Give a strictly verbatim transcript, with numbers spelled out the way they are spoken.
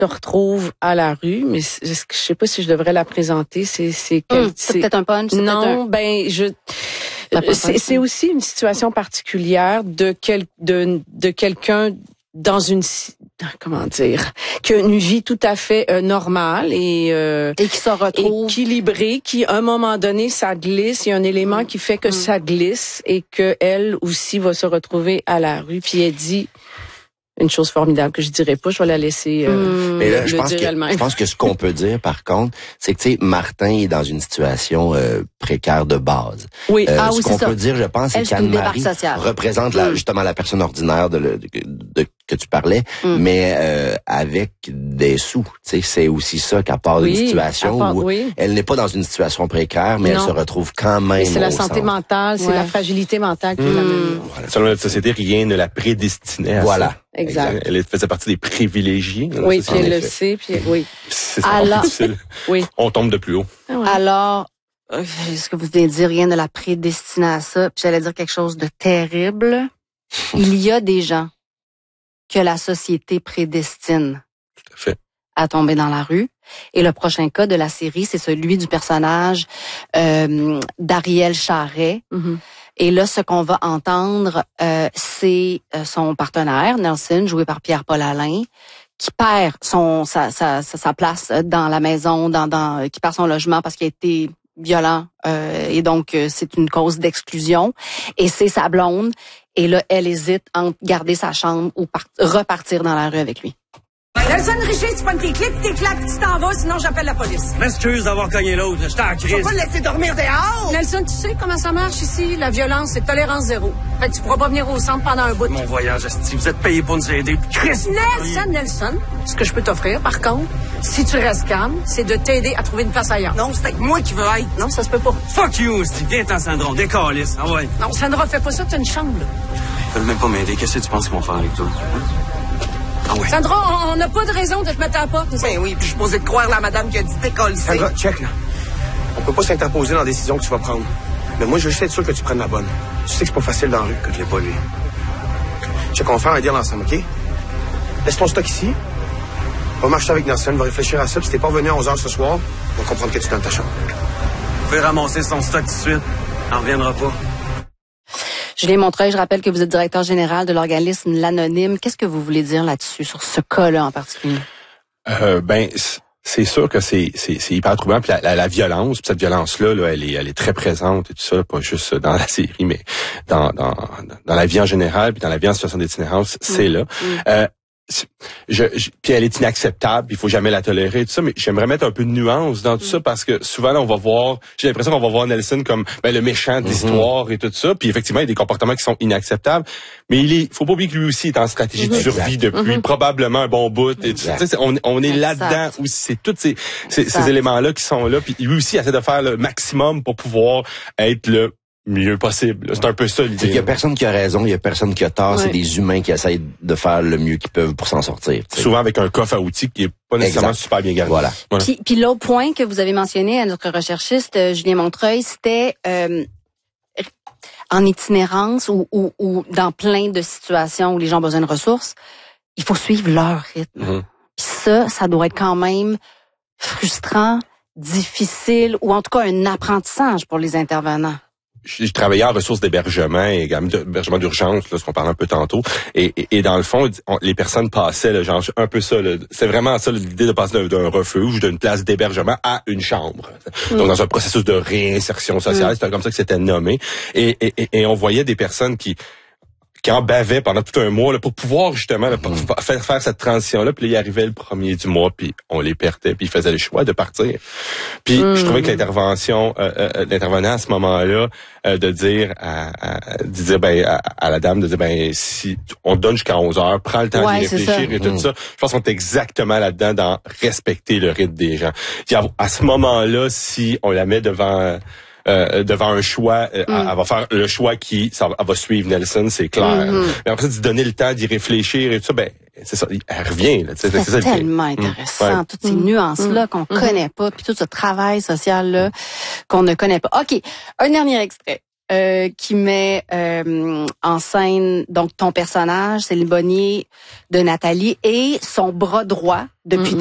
se retrouve à la rue, mais je sais pas si je devrais la présenter. C'est c'est, mmh, c'est, c'est peut-être un punch. C'est non, peut-être un... ben je. C'est, c'est aussi une situation particulière de quel de de quelqu'un dans une comment dire qui a une vie tout à fait euh, normale et euh, et qui se retrouve équilibrée, qui à un moment donné ça glisse, il y a un élément mmh. qui fait que mmh. ça glisse et que elle aussi va se retrouver à la rue. Puis elle dit une chose formidable que je dirais pas, je vais la laisser euh, mmh. Mais là, le je pense dire que, elle-même. Je pense que ce qu'on peut dire, par contre, c'est que, tu sais, Martin est dans une situation euh, précaire de base. Oui, euh, ah ce oui, qu'on c'est peut ça. dire, je pense, c'est qu'Anne-Marie représente la, mmh. justement la personne ordinaire de, de, de que tu parlais, mmh. mais euh, avec des sous. Tu sais, c'est aussi ça qu'à part oui, une situation part, où oui. elle n'est pas dans une situation précaire, mais non. elle se retrouve quand même. Et c'est au la santé centre. mentale, c'est ouais. la fragilité mentale qui mmh. l'amène. Voilà. Selon notre société, rien ne la prédestinait à voilà. ça. Exact. Elle faisait partie des privilégiés. Oui, puis elle le sait, puis oui. C'est Alors, difficile. Oui. On tombe de plus haut. Ah ouais. Alors, est-ce que vous venez de dire rien ne la prédestinait à ça? Puis j'allais dire quelque chose de terrible. Il y a des gens que la société prédestine Tout à fait. à tomber dans la rue. Et le prochain cas de la série, c'est celui du personnage euh, d'Ariel Charret. Mm-hmm. Et là, ce qu'on va entendre, euh, c'est euh, son partenaire, Nelson, joué par Pierre-Paul Alain, qui perd son sa, sa, sa, sa place dans la maison, dans, dans qui perd son logement parce qu'il a été violent. Euh, et donc, euh, c'est une cause d'exclusion. Et c'est sa blonde. Et là, elle hésite entre garder sa chambre ou part- repartir dans la rue avec lui. Nelson Richer, tu prends tes clips, tes claques, tu t'en vas, sinon j'appelle la police. M'excuse d'avoir cogné l'autre, j'étais en crise. Faut pas le laisser dormir dehors! Nelson, tu sais comment ça marche ici? La violence, c'est tolérance zéro. Fait que tu pourras pas venir au centre pendant un bout de... Mon voyage, esti, vous êtes payé pour nous aider. Chris! Nelson, Nelson, ce que je peux t'offrir, par contre, si tu restes calme, c'est de t'aider à trouver une place ailleurs. Non, c'est avec moi qui veux être. Non, ça se peut pas. Fuck you, esti, viens-t'en, Sandron, décalisse, ah ouais. Non, Sandra, fais pas ça, t'as une chambre, là. Ils veulent même pas m'aider, qu'est-ce que tu penses qu'ils vont faire avec toi? Ah ouais. Sandra, on n'a pas de raison de te mettre à la porte. Ben oui, puis je suis posé de croire la madame qui a dit décolle. Sandra, check là. On peut pas s'interposer dans la décision que tu vas prendre. Mais moi, je veux juste être sûr que tu prennes la bonne. Tu sais que c'est pas facile dans la rue que je l'ai pas lui. Check, on va faire un deal ensemble, OK? Laisse ton stock ici. Va marcher avec Nelson, va réfléchir à ça. Puis si t'es pas revenu à onze heures ce soir, on va comprendre que tu es dans ta chambre. Vous pouvez ramasser son stock tout de suite. On reviendra pas. Julien Montreuil, je rappelle que vous êtes directeur général de l'organisme L'Anonyme. Qu'est-ce que vous voulez dire là-dessus, sur ce cas-là en particulier? Euh, ben, c'est sûr que c'est c'est, c'est hyper troublant. Puis la, la, la violence, puis cette violence-là, là, elle est elle est très présente et tout ça, pas juste dans la série, mais dans dans dans la vie en général, puis dans la vie en situation d'itinérance, c'est mmh. là. Mmh. Euh, Je, je, puis elle est inacceptable, il faut jamais la tolérer, tout ça, mais j'aimerais mettre un peu de nuance dans tout mm. ça parce que souvent là, on va voir, j'ai l'impression qu'on va voir Nelson comme ben, le méchant de l'histoire mm-hmm. et tout ça, puis effectivement il y a des comportements qui sont inacceptables, mais il est, faut pas oublier que lui aussi est en stratégie mm-hmm. de survie exact. depuis mm-hmm. probablement un bon bout, et tout ça. On, on est exact. là-dedans où c'est tous ces, ces, ces éléments-là qui sont là, puis lui aussi essaie de faire le maximum pour pouvoir être le mieux possible. C'est un peu ça l'idée. Il y a personne qui a raison, il y a personne qui a tort. Ouais. C'est des humains qui essayent de faire le mieux qu'ils peuvent pour s'en sortir. T'sais. Souvent avec un coffre à outils qui est pas nécessairement exact. super bien gardé. Voilà. voilà. Puis, puis l'autre point que vous avez mentionné à notre recherchiste euh, Julien Montreuil, c'était euh, en itinérance ou, ou, ou dans plein de situations où les gens ont besoin de ressources, il faut suivre leur rythme. Mm-hmm. Puis ça, ça doit être quand même frustrant, difficile, ou en tout cas un apprentissage pour les intervenants. Je, je travaillais en ressources d'hébergement et également d'hébergement d'urgence, là, ce qu'on parlait un peu tantôt. Et, et, et dans le fond, on, les personnes passaient, là, genre un peu ça. Là, c'est vraiment ça l'idée de passer d'un, d'un refuge, d'une place d'hébergement à une chambre. Mm. Donc dans un processus de réinsertion sociale, mm. c'était comme ça que c'était nommé. Et, et, et on voyait des personnes qui qui en bavaient pendant tout un mois là, pour pouvoir justement là, pour mm. faire, faire cette transition-là. Puis là, il arrivait le premier du mois, puis on les perdait, puis ils faisaient le choix de partir. Puis mm. je trouvais que l'intervention, euh, euh, l'intervenant à ce moment-là, euh, de dire à, à, de dire ben à, à la dame de dire ben si on te donne jusqu'à onze heures, prends le temps ouais, d'y réfléchir et tout mm. ça. Je pense qu'on est exactement là-dedans dans respecter le rythme des gens. Puis à, à ce moment-là, si on la met devant Euh, devant un choix, euh, mm. elle va faire le choix qui, ça, elle va suivre Nelson, c'est clair. Mm-hmm. Mais après, d'y donner le temps d'y réfléchir et tout ça, ben c'est ça, elle revient. Là, c'est, c'est ça, tellement le intéressant, mm. toutes ces mm. nuances-là qu'on mm. connaît pas, puis tout ce travail social-là qu'on ne connaît pas. OK, un dernier extrait. euh, qui met euh, en scène donc ton personnage, Céline Bonnier, de Nathalie, et son bras droit depuis mm-hmm.